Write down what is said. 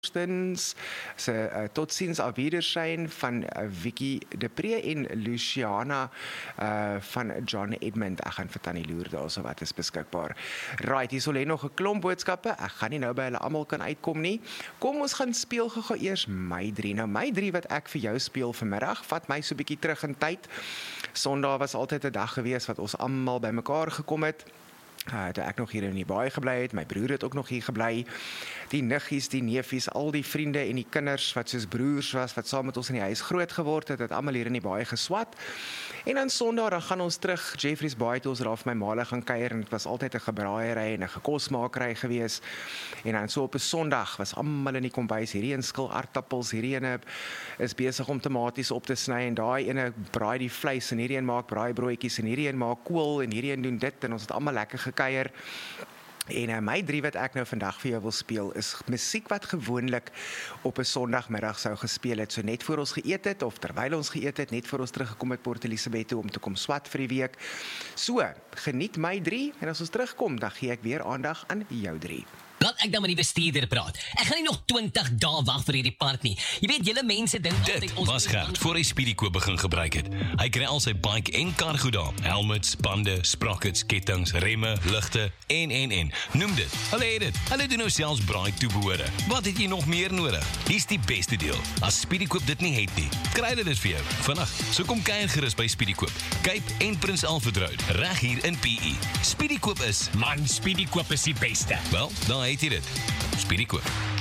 tot ziens, auf Wiedersehen van Vicky de Pre en Luciana van John Edmund. Ek gaan vir Tannie Loer daar so wat is beskikbaar. Right, hier sal lê nog 'n klomp boodskappe. Ek gaan nie nou by hulle almal kan uitkom nie. Kom ons gaan speel gou eers my 3. Nou my 3 wat ek vir jou speel vanmiddag, vat my so 'n bietjie terug in tyd. Sondag was altyd 'n dag gewees wat ons almal bymekaar gekom het. Toe ek nog hier in die baai gebly het, my broer het ook nog hier gebly, die niggies, die neefies, al die vriende en die kinders wat soos broers was, wat saam met ons in die huis groot geword het, het almal hier in die baai geswat. En dan Sondag, dan gaan ons terug, Jeffreys Baai toe ons daar vir my maale gaan kuier, en dit was altyd 'n gebraaiery en 'n gekosmakery gewees. En dan so op 'n Sondag was almal in die kombuis, hierdie een skil aardappels, hierdie ene is besig om tomaties op te sny, en daai ene braai die vleis, en hierdie een maak braaibroodjies, en hierdie een maak kool, en hierdie een doen dit, en ons het almal lekker gekuier. En my 3 wat ek nou vandag vir jou wil speel is musiek wat gewoonlik op 'n Sondagmiddag sou gespeel het, so net voor ons geëet het of terwyl ons geëet het, net voor ons teruggekom het Port Elizabeth toe om te kom swat vir die week. So, geniet my 3 en as ons terugkom, dan gee ek weer aandag aan jou 3. Laat ek dan met die bestuurder praat. Ek gaan nie nog 20 dae wag vir hierdie part nie. Jy weet, julle mense dink altyd Dit was Gert voor hy Speedykoop begin gebruik het. Hy kry al sy bike en cargo daar. Helmets, bande, sprockets, kettings, remme, ligte en. Noem dit. Hulle het dit. Hulle doen nou selfs braai toebehore. Wat het jy nog meer nodig? Hier's die beste deel. As Speedykoop dit nie het nie, kry hulle dit vir jou. Vandag, so kom kuier gerus by Speedykoop. Cape en Prins Alfred Road, reg hier in PE. Speedykoop is, Man, Speedykoop is die beste. wel, daar het jy dit. Speedykoop.